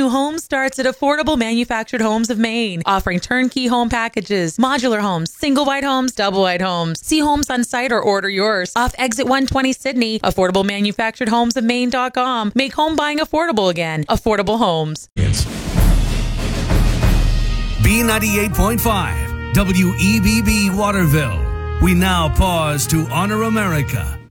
new home starts at Affordable Manufactured Homes of Maine, offering turnkey home packages, modular homes, single wide homes, double wide homes. See homes on site or order yours off exit 120 Sydney. AffordableManufacturedHomesofMaine.com. Make home buying affordable again. Affordable Homes. B98.5 WEBB Waterville. We now pause to honor America